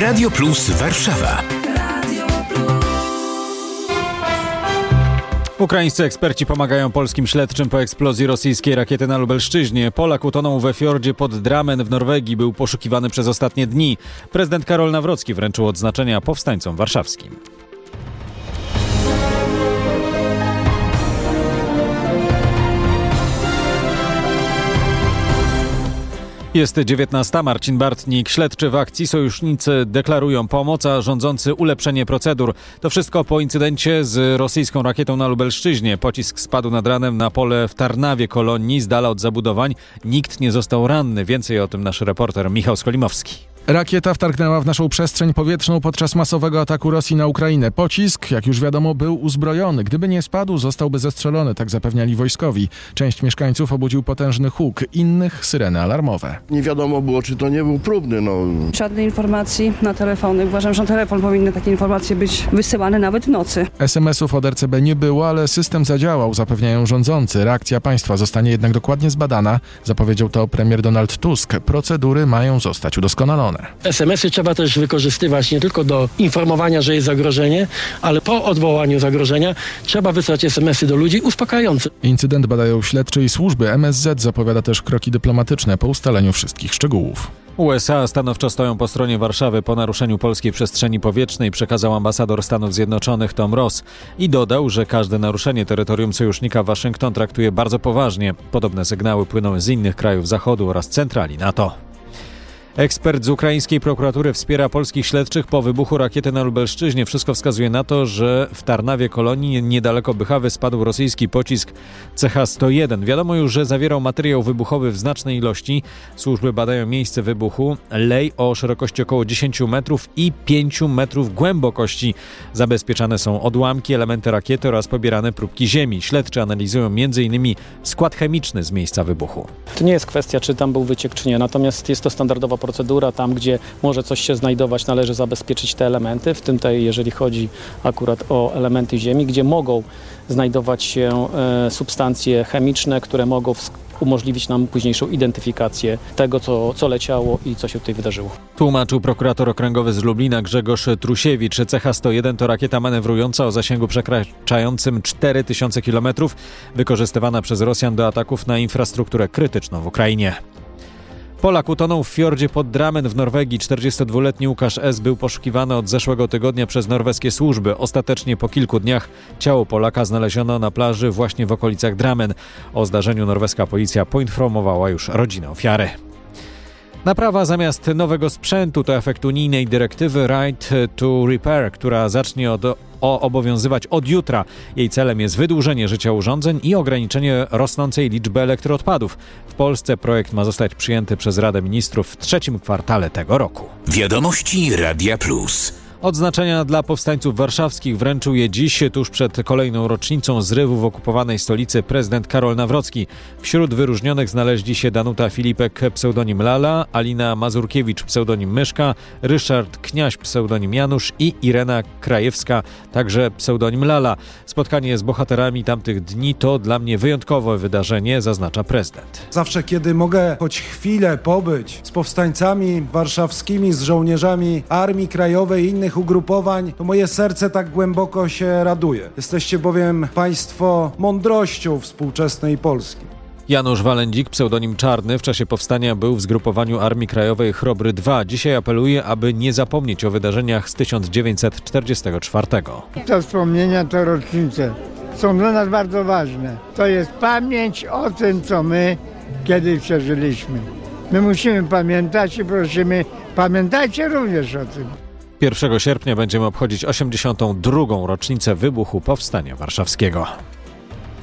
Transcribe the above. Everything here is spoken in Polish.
Radio Plus Warszawa. Ukraińscy eksperci pomagają polskim śledczym po eksplozji rosyjskiej rakiety na Lubelszczyźnie. Polak utonął we fiordzie pod Drammen w Norwegii. Był poszukiwany przez ostatnie dni. Prezydent Karol Nawrocki wręczył odznaczenia powstańcom warszawskim. Jest 19. Marcin Bartnik. Śledczy w akcji. Sojusznicy deklarują pomoc, a rządzący ulepszenie procedur. To wszystko po incydencie z rosyjską rakietą na Lubelszczyźnie. Pocisk spadł nad ranem na pole w Tarnawie Kolonii, z dala od zabudowań. Nikt nie został ranny. Więcej o tym nasz reporter Michał Skolimowski. Rakieta wtargnęła w naszą przestrzeń powietrzną podczas masowego ataku Rosji na Ukrainę. Pocisk, jak już wiadomo, był uzbrojony. Gdyby nie spadł, zostałby zestrzelony, tak zapewniali wojskowi. Część mieszkańców obudził potężny huk, innych syreny alarmowe. Nie wiadomo było, czy to nie był próbny. Żadnej informacji na telefony. Uważam, że na telefon powinny takie informacje być wysyłane nawet w nocy. SMS-ów od RCB nie było, ale system zadziałał, zapewniają rządzący. Reakcja państwa zostanie jednak dokładnie zbadana. Zapowiedział to premier Donald Tusk. Procedury mają zostać udoskonalone. SMS-y trzeba też wykorzystywać nie tylko do informowania, że jest zagrożenie, ale po odwołaniu zagrożenia trzeba wysłać SMS-y do ludzi uspokajające. Incydent badają śledczy i służby. MSZ zapowiada też kroki dyplomatyczne po ustaleniu wszystkich szczegółów. USA stanowczo stoją po stronie Warszawy po naruszeniu polskiej przestrzeni powietrznej, przekazał ambasador Stanów Zjednoczonych Tom Ross i dodał, że każde naruszenie terytorium sojusznika Waszyngton traktuje bardzo poważnie. Podobne sygnały płyną z innych krajów Zachodu oraz centrali NATO. Ekspert z ukraińskiej prokuratury wspiera polskich śledczych po wybuchu rakiety na Lubelszczyźnie. Wszystko wskazuje na to, że w Tarnawie Kolonii niedaleko Bychawy spadł rosyjski pocisk CH-101. Wiadomo już, że zawierał materiał wybuchowy w znacznej ilości. Służby badają miejsce wybuchu. Lej o szerokości około 10 metrów i 5 metrów głębokości. Zabezpieczane są odłamki, elementy rakiety oraz pobierane próbki ziemi. Śledczy analizują m.in. skład chemiczny z miejsca wybuchu. To nie jest kwestia, czy tam był wyciek, czy nie. Natomiast jest to standardowa procedura. Tam, gdzie może coś się znajdować, należy zabezpieczyć te elementy, w tym jeżeli chodzi akurat o elementy ziemi, gdzie mogą znajdować się substancje chemiczne, które mogą umożliwić nam późniejszą identyfikację tego, co leciało i co się tutaj wydarzyło. Tłumaczył prokurator okręgowy z Lublina Grzegorz Trusiewicz. CH-101 to rakieta manewrująca o zasięgu przekraczającym 4000 km, wykorzystywana przez Rosjan do ataków na infrastrukturę krytyczną w Ukrainie. Polak utonął w fiordzie pod Drammen w Norwegii. 42-letni Łukasz S. był poszukiwany od zeszłego tygodnia przez norweskie służby. Ostatecznie po kilku dniach ciało Polaka znaleziono na plaży właśnie w okolicach Drammen. O zdarzeniu norweska policja poinformowała już rodzinę ofiary. Naprawa zamiast nowego sprzętu to efekt unijnej dyrektywy Right to Repair, która zacznie obowiązywać od jutra. Jej celem jest wydłużenie życia urządzeń i ograniczenie rosnącej liczby elektroodpadów. W Polsce projekt ma zostać przyjęty przez Radę Ministrów w trzecim kwartale tego roku. Wiadomości Radia Plus. Odznaczenia dla powstańców warszawskich wręczył je dziś, tuż przed kolejną rocznicą zrywu w okupowanej stolicy prezydent Karol Nawrocki. Wśród wyróżnionych znaleźli się Danuta Filipek, pseudonim Lala, Alina Mazurkiewicz, pseudonim Myszka, Ryszard Kniaś, pseudonim Janusz i Irena Krajewska, także pseudonim Lala. Spotkanie z bohaterami tamtych dni to dla mnie wyjątkowe wydarzenie, zaznacza prezydent. Zawsze, kiedy mogę choć chwilę pobyć z powstańcami warszawskimi, z żołnierzami Armii Krajowej i innych ugrupowań, to moje serce tak głęboko się raduje. Jesteście bowiem państwo mądrością współczesnej Polski. Janusz Walędzik, pseudonim Czarny, w czasie powstania był w zgrupowaniu Armii Krajowej Chrobry 2. Dzisiaj apeluje, aby nie zapomnieć o wydarzeniach z 1944. Te wspomnienia, te rocznice są dla nas bardzo ważne. To jest pamięć o tym, co my kiedyś przeżyliśmy. My musimy pamiętać i prosimy, pamiętajcie również o tym. 1 sierpnia będziemy obchodzić 82. rocznicę wybuchu Powstania Warszawskiego.